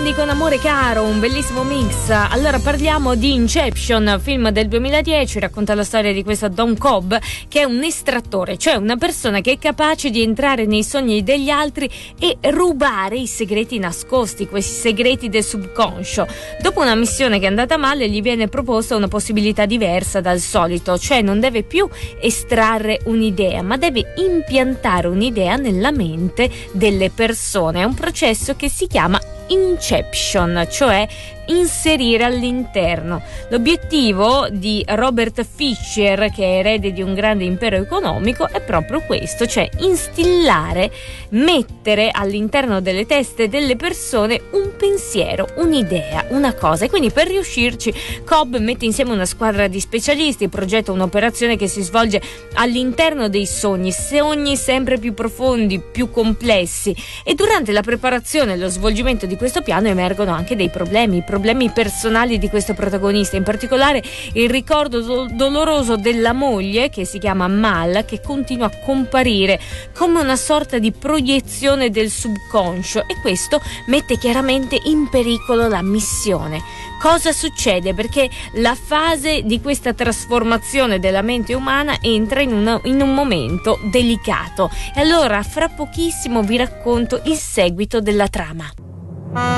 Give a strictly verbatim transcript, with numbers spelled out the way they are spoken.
Giovanni con Amore Caro, un bellissimo mix. Allora parliamo di Inception, film del duemiladieci, racconta la storia di questo Don Cobb, che è un estrattore, cioè una persona che è capace di entrare nei sogni degli altri e rubare i segreti nascosti, questi segreti del subconscio. Dopo una missione che è andata male, gli viene proposta una possibilità diversa dal solito, cioè non deve più estrarre un'idea, ma deve impiantare un'idea nella mente delle persone. È un processo che si chiama Inception, cioè inserire all'interno. L'obiettivo di Robert Fisher, che è erede di un grande impero economico, è proprio questo, cioè instillare, mettere all'interno delle teste delle persone un pensiero, un'idea, una cosa. E quindi per riuscirci Cobb mette insieme una squadra di specialisti, progetta un'operazione che si svolge all'interno dei sogni, sogni sempre più profondi, più complessi, e durante la preparazione e lo svolgimento di questo piano emergono anche dei problemi, problemi personali di questo protagonista, in particolare il ricordo do- doloroso della moglie, che si chiama Mal, che continua a comparire come una sorta di proiezione del subconscio, e questo mette chiaramente in pericolo la missione. Cosa succede? Perché la fase di questa trasformazione della mente umana entra in, una, in un momento delicato, e allora fra pochissimo vi racconto il seguito della trama.